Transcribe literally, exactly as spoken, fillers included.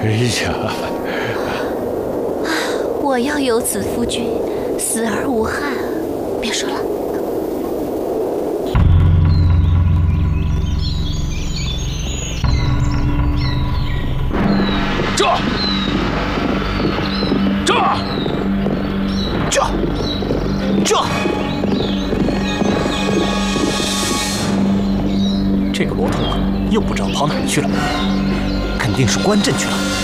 哎呀， 我要有子夫君，死而无憾。别说了。 这，这，这，这。 这个罗通又不知道跑哪儿去了，肯定是关镇去了。